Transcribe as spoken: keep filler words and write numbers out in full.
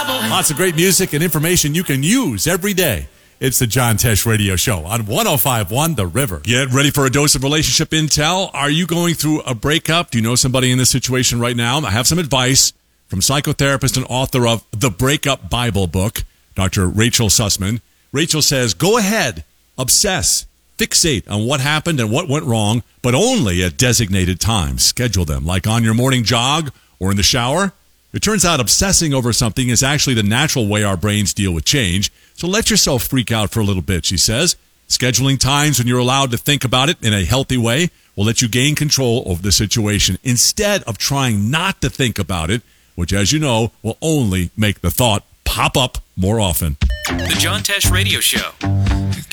Lots of great music and information you can use every day. It's the John Tesh Radio Show on one oh five point one The River. Get ready for a dose of relationship intel. Are you going through a breakup? Do you know somebody in this situation right now? I have some advice from psychotherapist and author of The Breakup Bible book, Doctor Rachel Sussman. Rachel says, go ahead, obsess, fixate on what happened and what went wrong, but only at designated times. Schedule them, like on your morning jog or in the shower. It turns out obsessing over something is actually the natural way our brains deal with change. So let yourself freak out for a little bit, she says. Scheduling times when you're allowed to think about it in a healthy way will let you gain control over the situation instead of trying not to think about it, which, as you know, will only make the thought pop up more often. The John Tesh Radio Show.